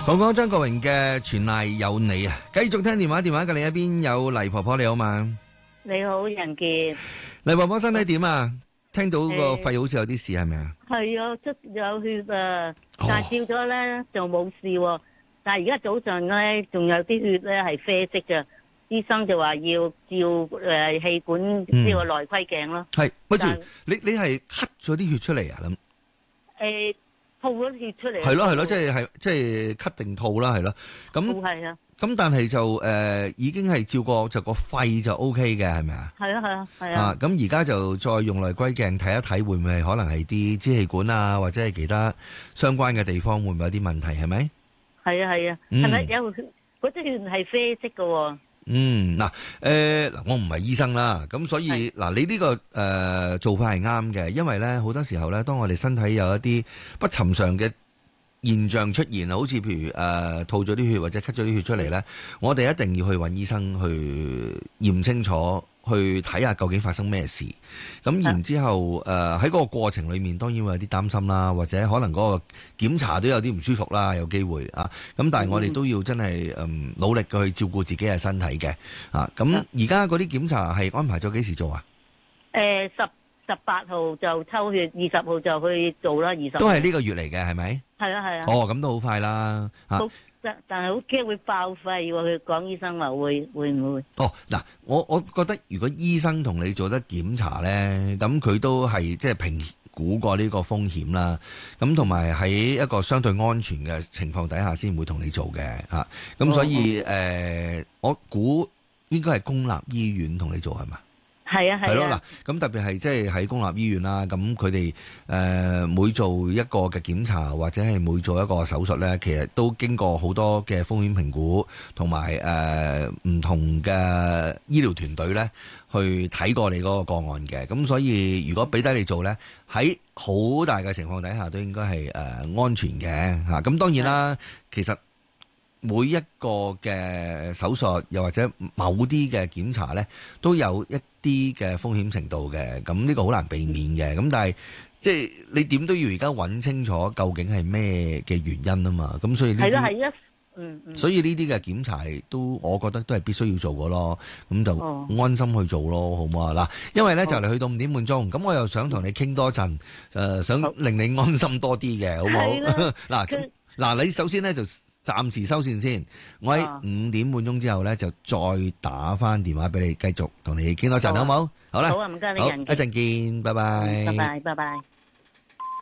講講張國榮嘅全賴有你啊！繼續聽電話嘅另一邊有黎婆婆，你好嘛？ 你好，人傑。 黎婆婆身體點啊？聽到個肺好似有啲事係咪啊？ 係啊，出有血啊，但係照咗咧就冇事喎。但係而家早上咧仲有啲血咧係啡色嘅，醫生就話要照氣管呢個內窺鏡咯。 係，不如你係咳咗啲血出嚟啊？咁吐咗血出嚟。 係咯，即係咳定吐啦，係咯。咁係啊。 咁但係就已經係照過就個肺就 O K 嘅，係咪啊？ 係啊。 咁而家就再用內窺鏡睇一睇，會唔會可能係啲支氣管啊，或者係其他相關嘅地方會唔會有啲問題？係咪？係啊，係咪有嗰啲血係啡色嘅？ 我唔係醫生啦，咁所以你呢個做法係啱嘅，因為咧好多時候咧，當我哋身體有一啲不尋常嘅現象出現，好似譬如吐咗啲血或者咳咗啲血出嚟咧，我哋一定要去揾醫生去驗清楚，去睇下究竟發生咩事。咁然之後喺嗰個過程裏面，當然會有啲擔心啦，或者可能嗰個檢查都有啲唔舒服啦，有機會啊。咁但係我哋都要真係努力去照顧自己嘅身體嘅啊。咁而家嗰啲檢查係安排咗幾時做啊 ？18號就抽血，20號就去做啦。20 都係呢個月嚟嘅，係咪？ 係啊。 咁都好快啦。 但係好驚會爆肺喎，佢講醫生話會唔會？ 我覺得如果醫生同你做得檢查咧，咁佢都係即係評估過呢個風險啦。咁同埋喺一個相對安全嘅情況底下，先會同你做嘅嚇。咁所以我估應該係公立醫院同你做係嘛？ 係啊。 係咯，咁特別係即係喺公立醫院啦，咁佢哋每做一個嘅檢查或者係每做一個手術咧，其實都經過好多嘅風險評估，同埋唔同嘅醫療團隊咧去睇過你嗰個個案嘅。咁所以如果俾低你做咧，喺好大嘅情況底下都應該係安全嘅嚇。咁當然啦，其實每一個嘅手術又或者某啲嘅檢查咧，都有一啲嘅風險程度嘅，咁呢個好難避免嘅。咁但係即係你點都要而家揾清楚究竟係咩嘅原因啊嘛。咁所以呢啲所以呢啲嘅檢查都我覺得都係必須要做嘅咯。咁就安心去做咯，好唔好啊？嗱，因為咧就嚟去到5點半鐘，咁我又想同你傾多陣，想令你安心多啲嘅，好唔好？嗱，你首先咧就暫時收線先，我喺5點半鐘之後咧就再打翻電話俾你，繼續同你傾多陣，好唔好？好啦， 好啊，唔該你人， 一陣見，拜拜， 拜拜。